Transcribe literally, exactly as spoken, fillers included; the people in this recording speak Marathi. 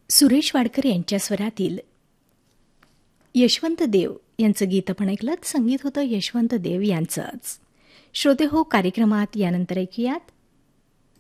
सुरेश वाडकर यांच्या स्वरातील यशवंत देव यांचं गीत आपण ऐकलं. संगीत होतं यशवंत देव यांचंच. श्रोते हो, कार्यक्रमात यानंतर ऐकूयात